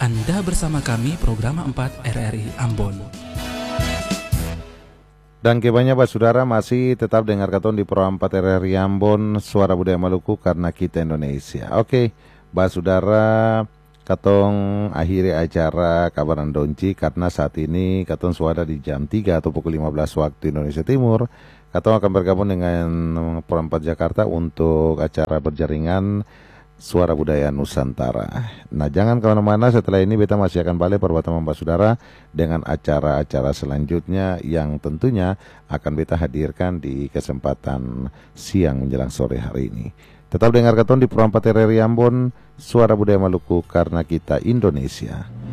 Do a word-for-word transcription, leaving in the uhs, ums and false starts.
Anda bersama kami program empat R R I Ambon. Dan kebanyakan Pak Saudara masih tetap dengar katon di Pro empat R R I Ambon, Suara Budaya Maluku karena kita Indonesia. Oke, Pak Saudara, katong akhiri acara Kabaran Donci karena saat ini katong suara di jam tiga atau pukul lima belas waktu Indonesia Timur. Katong akan bergabung dengan Pro empat Jakarta untuk acara berjaringan Suara Budaya Nusantara. Nah, jangan kemana-mana, setelah ini beta masih akan balik perbuatan Mbak Saudara dengan acara-acara selanjutnya yang tentunya akan beta hadirkan di kesempatan siang menjelang sore hari ini. Tetap dengar katon di Pro empat R R I Ambon, Suara Budaya Maluku karena kita Indonesia.